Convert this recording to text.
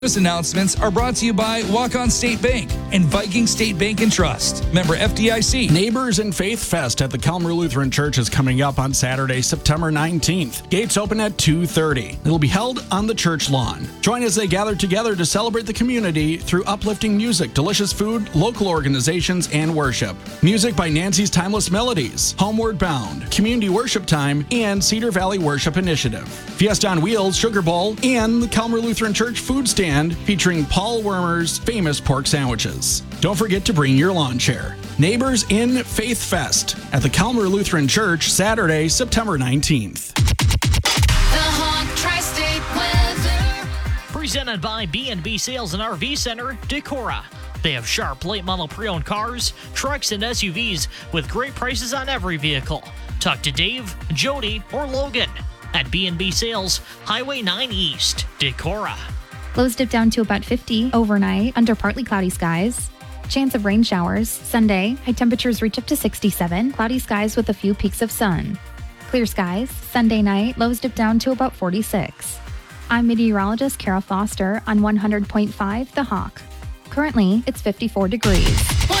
This announcements are brought to you by Walk-On State Bank and Viking State Bank and Trust. Member FDIC. Neighbors and Faith Fest at the Calmer Lutheran Church is coming up on Saturday, September 19th. Gates open at 2:30. It'll be held on the church lawn. Join as they gather together to celebrate the community through uplifting music, delicious food, local organizations, and worship. Music by Nancy's Timeless Melodies, Homeward Bound, Community Worship Time, and Cedar Valley Worship Initiative. Fiesta on Wheels, Sugar Bowl, and the Calmer Lutheran Church food stand featuring Paul Wermer's famous pork sandwiches. Don't forget to bring your lawn chair. Neighbors in Faith Fest at the Calmer Lutheran Church, Saturday, September 19th. The Hawk Tri-State Weather. Presented by B&B Sales and RV Center, Decorah. They have sharp late model pre-owned cars, trucks, and SUVs with great prices on every vehicle. Talk to Dave, Jody, or Logan at B&B Sales, Highway 9 East, Decorah. Lows dip down to about 50 overnight under partly cloudy skies. Chance of rain showers. Sunday, high temperatures reach up to 67. Cloudy skies with a few peaks of sun. Clear skies. Sunday night, lows dip down to about 46. I'm meteorologist Kara Foster on 100.5 The Hawk. Currently, it's 54 degrees.